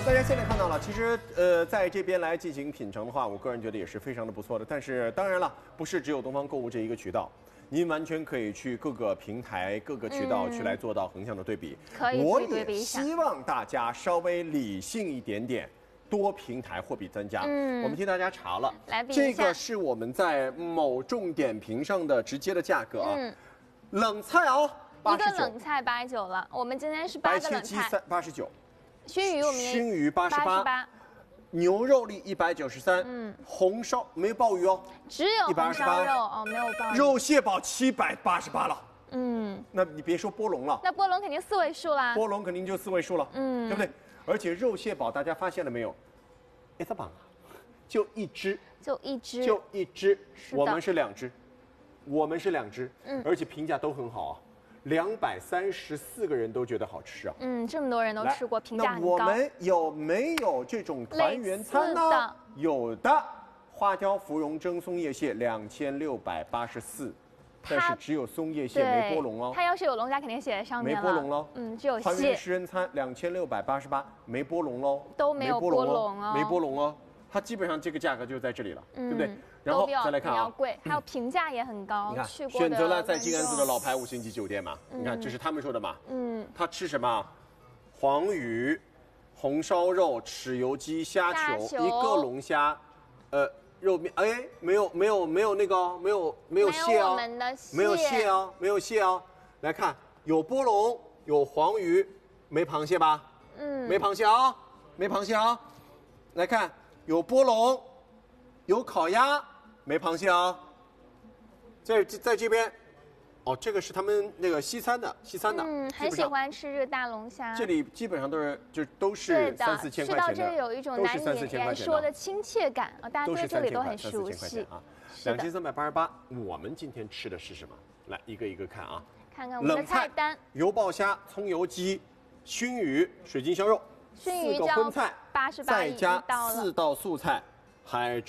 大家现在看到了，其实在这边来进行品尝的话，我个人觉得也是非常的不错的。但是当然了，不是只有东方购物这一个渠道，您完全可以去各个平台、各个渠道去来做到横向的对比。 可以去对比我也一下。 希望大家稍微理性一点点。多平台货比三家，我们替大家查了， 来比一下这个是我们在某众点评上的直接的价格啊。冷菜哦，89， 一个冷菜89了，我们今天是8个冷菜 ，89， 熏鱼我们也熏鱼88，牛肉粒193，红烧没有鲍鱼哦， 只有红烧肉哦，没有鲍鱼， 肉蟹煲788了。那你别说波龙了， 那波龙肯定4位数啦， 波龙肯定就4位数了，对不对？而且肉蟹煲大家发现了没有？一只榜，就一只，我们是2只，而且评价都很好啊，234个人都觉得好吃啊， 这么多人都吃过，评价很高。 那我们有没有这种团圆餐呢？有的，花雕芙蓉蒸松叶蟹2684。但是只有松叶蟹没波龙哦。 它要是有龙虾，肯定写在上面了。 没波龙喽。 只有蟹。 团圆食人餐2688，没波龙喽。 都没有波龙哦。 没波龙哦。它基本上这个价格就在这里了，对不对？然后再来看啊， 贵，还有评价也很高。 你看，选择了在静安寺的老牌5星级酒店嘛。你看，这是他们说的嘛。他吃什么？黄鱼、红烧肉、豉油鸡、虾球，1个龙虾，肉面没有那个没有蟹啊，没有蟹啊，来看有波龙有黄鱼，没螃蟹吧？没螃蟹啊，来看有波龙，有烤鸭，没螃蟹啊，在这边。哦，这个是他们那个西餐的， 很喜欢吃这个大龙虾。 这里基本上都是3、4千块钱的， 吃到这有一种难以言说的亲切感啊！大家对这里都很熟悉啊。2388，我们今天吃的是什么？来一个一个看啊， 看看我们的菜单： 油爆虾、葱油鸡、熏鱼、水晶烧肉、4个荤菜，再加4道素菜，海